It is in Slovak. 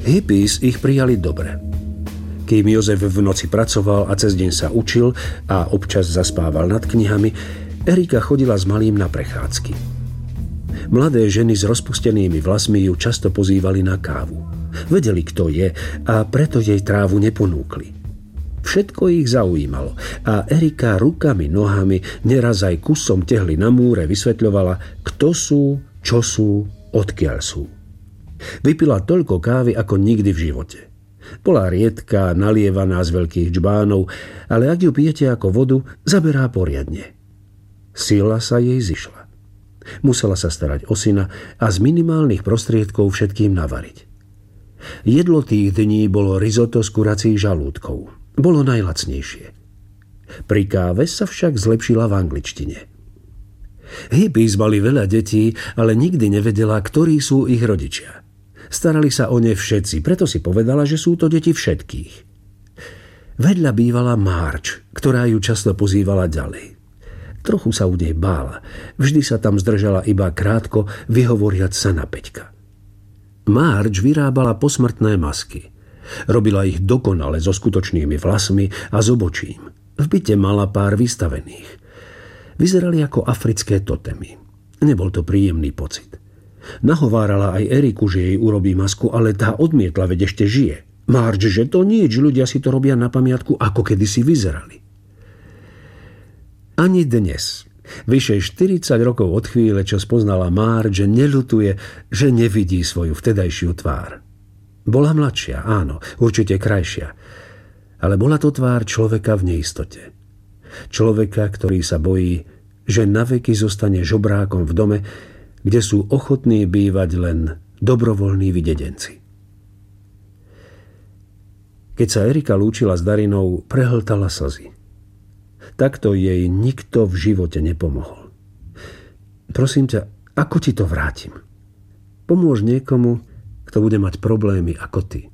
Hippies ich prijali dobre. Kým Jozef v noci pracoval a cez deň sa učil a občas zaspával nad knihami, Erika chodila s malým na prechádzky. Mladé ženy s rozpustenými vlasmi ju často pozývali na kávu. Vedeli, kto je, a preto jej trávu neponúkli. Všetko ich zaujímalo a Erika rukami, nohami, neraz aj kusom tehly na múre vysvetľovala, kto sú, čo sú, odkiaľ sú. Vypila toľko kávy ako nikdy v živote. Bola riedka, nalievaná z veľkých džbánov, ale ak ju pijete ako vodu, zaberá poriadne. Sila sa jej zišla. Musela sa starať o syna a z minimálnych prostriedkov všetkým navariť. Jedlo tých dní bolo risotto z kuracích žalúdkov. Bolo najlacnejšie. Pri káve sa však zlepšila v angličtine. Hippies mali veľa detí, ale nikdy nevedela, ktorí sú ich rodičia. Starali sa o ne všetci, preto si povedala, že sú to deti všetkých. Vedľa bývala Marge, ktorá ju často pozývala ďalej. Trochu sa u nej bála. Vždy sa tam zdržala iba krátko, vyhovoriať sa na Peťka. Marge vyrábala posmrtné masky. Robila ich dokonale so skutočnými vlasmi a s obočím. V byte mala pár vystavených. Vyzerali ako africké totemy. Nebol to príjemný pocit. Nahovárala aj Eriku, že jej urobí masku, ale tá odmietla, veď ešte žije. Marge, že to nič, ľudia si to robia na pamiatku, ako kedysi vyzerali. Ani dnes, vyše 40 rokov od chvíle, čo spoznala Marge, neľutuje, že nevidí svoju vtedajšiu tvár. Bola mladšia, áno, určite krajšia, ale bola to tvár človeka v neistote. Človeka, ktorý sa bojí, že naveky zostane žobrákom v dome, kde sú ochotní bývať len dobrovoľní vydedenci. Keď sa Erika lúčila s Darinou, prehltala slzy. Takto jej nikto v živote nepomohol. Prosím ťa, ako ti to vrátim? Pomôž niekomu, kto bude mať problémy ako ty.